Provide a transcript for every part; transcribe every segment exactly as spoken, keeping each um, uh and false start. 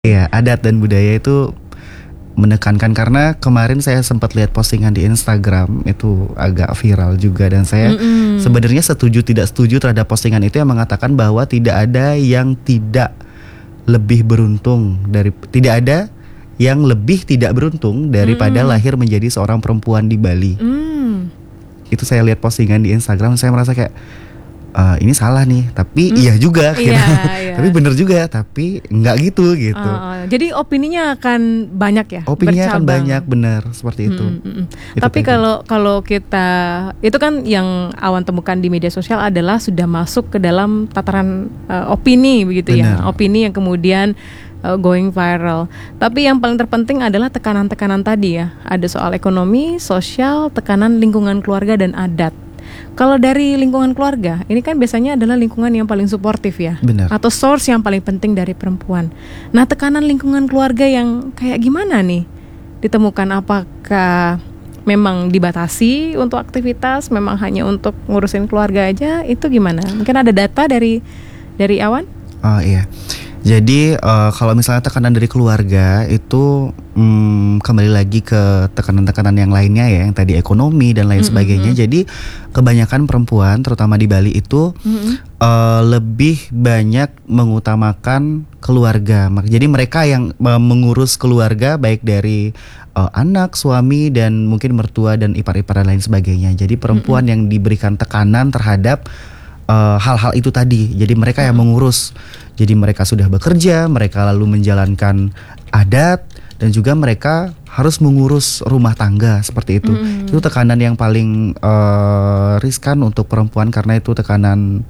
Iya, adat dan budaya itu menekankan karena kemarin saya sempat lihat postingan di Instagram itu agak viral juga dan saya Mm-mm. sebenarnya setuju tidak setuju terhadap postingan itu yang mengatakan bahwa tidak ada yang tidak lebih beruntung dari tidak ada yang lebih tidak beruntung daripada Mm. lahir menjadi seorang perempuan di Bali. Mm. Itu saya lihat postingan di Instagram, saya merasa kayak Uh, ini salah nih, tapi Hmm. iya juga, gitu. Iya, iya. Tapi bener juga, tapi nggak gitu gitu. Uh, jadi opininya akan banyak ya. Opininya akan bercabang. banyak, benar seperti itu. Mm, mm, mm. Itu Tapi tadi. kalau kalau kita itu kan yang Awan temukan di media sosial adalah sudah masuk ke dalam tataran uh, opini begitu ya, Benar. opini yang kemudian uh, going viral. Tapi yang paling terpenting adalah tekanan-tekanan tadi ya. Ada soal ekonomi, sosial, tekanan lingkungan keluarga dan adat. Kalau dari lingkungan keluarga, ini kan biasanya adalah lingkungan yang paling suportif ya, Benar. atau source yang paling penting dari perempuan. Nah, tekanan lingkungan keluarga yang kayak gimana nih ditemukan? Apakah memang dibatasi untuk aktivitas, memang hanya untuk ngurusin keluarga aja? Itu gimana? Mungkin ada data dari dari Awan? Oh iya. Jadi uh, kalau misalnya tekanan dari keluarga itu hmm, kembali lagi ke tekanan-tekanan yang lainnya ya, yang tadi ekonomi dan lain Mm-mm. sebagainya. Jadi kebanyakan perempuan, terutama di Bali itu Mm-mm. uh, lebih banyak mengutamakan keluarga. Mak- Jadi mereka yang uh, mengurus keluarga baik dari uh, anak, suami dan mungkin mertua dan ipar-ipar dan lain sebagainya. Jadi perempuan yang diberikan tekanan terhadap uh, hal-hal itu tadi. Jadi mereka yang mengurus. Jadi mereka sudah bekerja, mereka lalu menjalankan adat dan juga mereka harus mengurus rumah tangga seperti itu. Mm. Itu tekanan yang paling uh, riskan untuk perempuan karena itu tekanan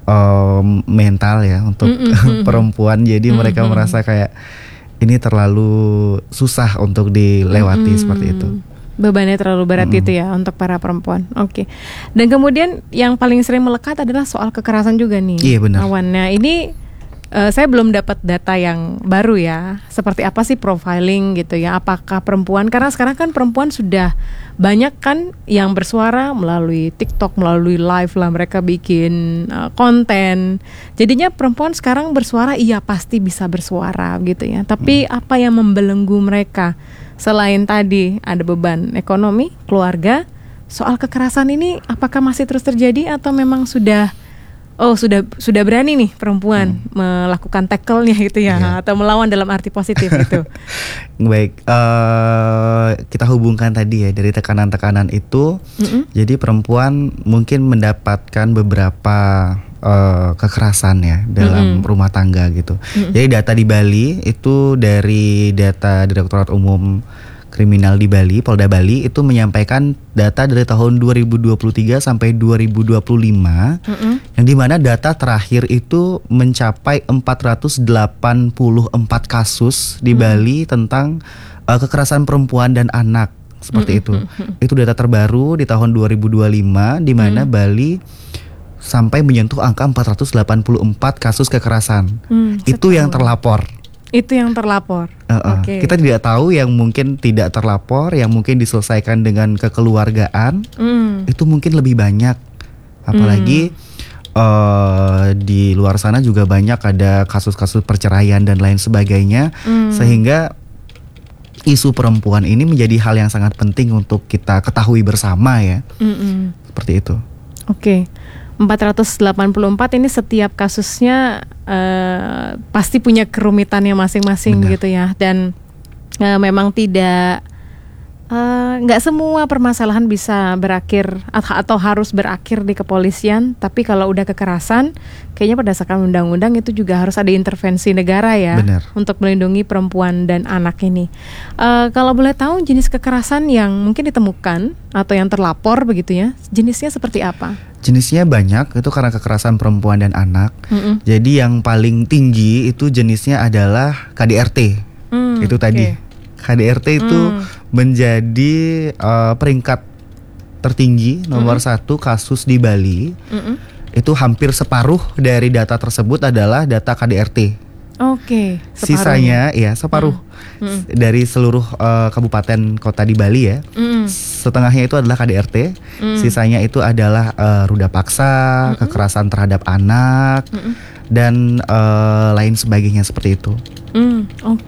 um, mental ya untuk Mm-mm. perempuan. Jadi mereka Mm-mm. merasa kayak ini terlalu susah untuk dilewati Mm-mm. seperti itu. Bebannya terlalu berat Mm-mm. gitu ya untuk para perempuan. Oke. Dan kemudian yang paling sering melekat adalah soal kekerasan juga nih. Iya, benar. Awan. Nah, ini uh, saya belum dapat data yang baru ya. Seperti apa sih profiling gitu ya? Apakah perempuan, karena sekarang kan perempuan sudah banyak kan yang bersuara melalui TikTok, melalui live lah, mereka bikin uh, konten. Jadinya perempuan sekarang bersuara, iya pasti bisa bersuara gitu ya. Tapi Hmm. apa yang membelenggu mereka? Selain tadi ada beban ekonomi, keluarga, soal kekerasan ini apakah masih terus terjadi atau memang sudah oh sudah sudah berani nih perempuan Hmm. melakukan tackle-nya gitu ya, Iya. atau melawan dalam arti positif gitu. Baik, eh, kita hubungkan tadi ya dari tekanan-tekanan itu. Mm-mm. Jadi perempuan mungkin mendapatkan beberapa eh, kekerasan ya dalam Mm-mm. rumah tangga gitu. Mm-mm. Jadi data di Bali itu dari data Direktorat Umum Kriminal di Bali, Polda Bali itu menyampaikan data dari tahun dua ribu dua puluh tiga sampai dua ribu dua puluh lima, Mm-mm. yang dimana data terakhir itu mencapai empat ratus delapan puluh empat kasus di Hmm. Bali tentang uh, kekerasan perempuan dan anak seperti Mm-mm. itu. Mm-mm. Itu data terbaru di tahun dua ribu dua puluh lima di mana Hmm. Bali sampai menyentuh angka empat ratus delapan puluh empat kasus kekerasan. Hmm, Itu yang sekian. terlapor. Itu yang terlapor. Uh-uh. Oke. Kita tidak tahu yang mungkin tidak terlapor, yang mungkin diselesaikan dengan kekeluargaan, Hmm. itu mungkin lebih banyak. Apalagi uh, di luar sana juga banyak ada kasus-kasus perceraian dan lain sebagainya, Hmm. sehingga isu perempuan ini menjadi hal yang sangat penting untuk kita ketahui bersama ya. Mm-mm. Seperti itu. Oke. empat ratus delapan puluh empat ini setiap kasusnya eh, pasti punya kerumitannya masing-masing Benar. gitu ya, dan eh, memang tidak eh, nggak semua permasalahan bisa berakhir at- atau harus berakhir di kepolisian. Tapi kalau udah kekerasan, kayaknya berdasarkan undang-undang itu juga harus ada intervensi negara ya. Benar. Untuk melindungi perempuan dan anak ini. Eh, kalau boleh tahu jenis kekerasan yang mungkin ditemukan atau yang terlapor begitu ya, jenisnya seperti apa? Jenisnya banyak, itu karena kekerasan perempuan dan anak. Mm-mm. Jadi yang paling tinggi itu jenisnya adalah K D R T. Hmm, Itu tadi. oke. K D R T itu Hmm. menjadi uh, peringkat tertinggi nomor Mm-mm. satu kasus di Bali. Mm-mm. Itu hampir separuh dari data tersebut adalah data K D R T. Oke. Sisanya ya separuh Mm. dari seluruh uh, kabupaten kota di Bali ya. Mm. Setengahnya itu adalah K D R T. Mm. Sisanya itu adalah uh, ruda paksa, Mm-mm. kekerasan terhadap anak, Mm-mm. dan uh, lain sebagainya seperti itu. Hmm, oke.